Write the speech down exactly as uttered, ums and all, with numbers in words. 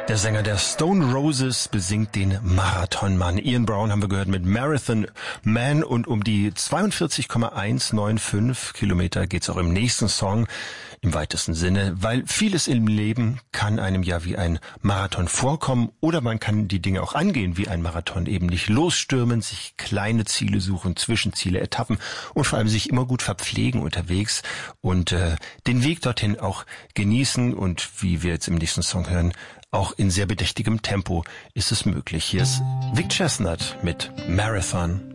Der Sänger der Stone Roses besingt den Marathonmann. Ian Brown haben wir gehört mit Marathon Man, und um die zweiundvierzig Komma hundertfünfundneunzig Kilometer geht's auch im nächsten Song im weitesten Sinne, weil vieles im Leben kann einem ja wie ein Marathon vorkommen, oder man kann die Dinge auch angehen wie ein Marathon, eben nicht losstürmen, sich kleine Ziele suchen, Zwischenziele, Etappen und vor allem sich immer gut verpflegen unterwegs und äh, den Weg dorthin auch genießen, und wie wir jetzt im nächsten Song hören, auch in sehr bedächtigem Tempo ist es möglich. Hier ist Vic Chesnutt mit Marathon.